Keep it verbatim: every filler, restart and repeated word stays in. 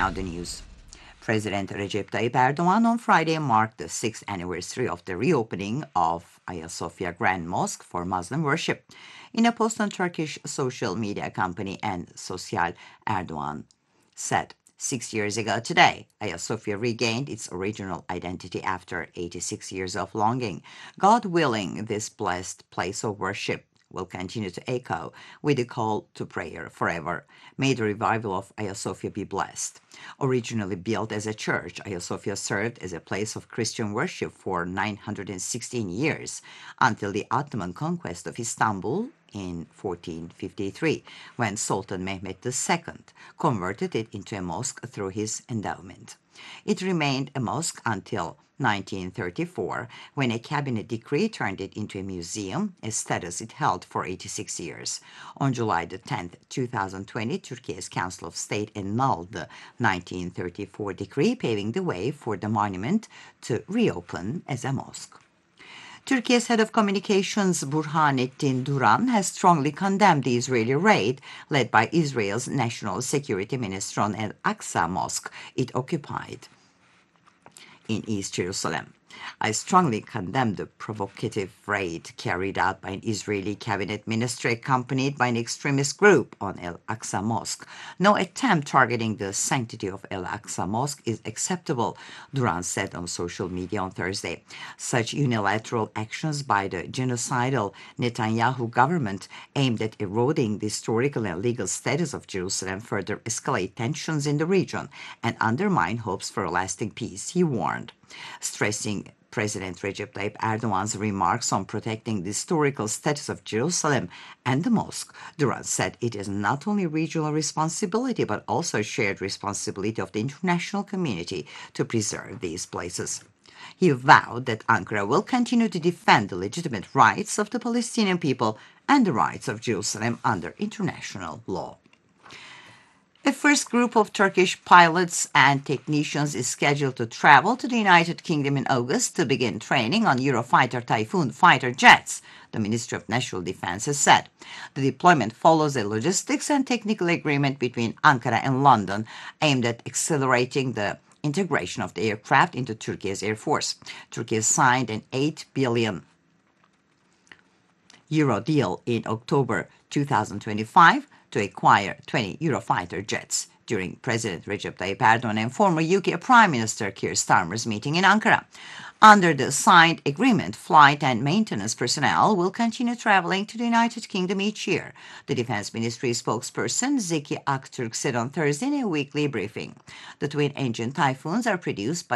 now the news. President Recep Tayyip Erdogan on Friday marked the sixth anniversary of the reopening of Ayasofya Grand Mosque for Muslim worship. In a post on Turkish social media company and Sosyal, Erdogan said, Six years ago today, Ayasofya regained its original identity after eighty-six years of longing. God willing, this blessed place of worship will continue to echo with a call to prayer forever. May the revival of Ayasofya be blessed. Originally built as a church, Ayasofya served as a place of Christian worship for nine hundred sixteen years until the Ottoman conquest of Istanbul in fourteen fifty-three, when Sultan Mehmet the Second converted it into a mosque through his endowment. It remained a mosque until nineteen thirty-four, when a cabinet decree turned it into a museum, a status it held for eighty-six years. On July the tenth, two thousand twenty, Turkey's Council of State annulled the nineteen thirty-four decree, paving the way for the monument to reopen as a mosque. Turkey's head of communications, Burhanettin Duran, has strongly condemned the Israeli raid led by Israel's national security minister on Al-Aqsa Mosque it occupied in East Jerusalem. I strongly condemn the provocative raid carried out by an Israeli cabinet minister accompanied by an extremist group on Al-Aqsa Mosque. No attempt targeting the sanctity of Al-Aqsa Mosque is acceptable, Duran said on social media on Thursday. Such unilateral actions by the genocidal Netanyahu government aimed at eroding the historical and legal status of Jerusalem further escalate tensions in the region and undermine hopes for a lasting peace, he warned. Stressing President Recep Tayyip Erdogan's remarks on protecting the historical status of Jerusalem and the mosque, Duran said it is not only regional responsibility but also shared responsibility of the international community to preserve these places. He vowed that Ankara will continue to defend the legitimate rights of the Palestinian people and the rights of Jerusalem under international law. A first group of Turkish pilots and technicians is scheduled to travel to the United Kingdom in August to begin training on Eurofighter Typhoon fighter jets, the Ministry of National Defense has said. The deployment follows a logistics and technical agreement between Ankara and London aimed at accelerating the integration of the aircraft into Turkey's Air Force. Turkey signed an eight billion euro deal in October two thousand twenty-five to acquire twenty Eurofighter jets during President Recep Tayyip Erdogan and former U K Prime Minister Keir Starmer's meeting in Ankara. Under the signed agreement, flight and maintenance personnel will continue traveling to the United Kingdom each year, the Defense Ministry spokesperson Zeki Aktürk said on Thursday in a weekly briefing. The twin-engine Typhoons are produced by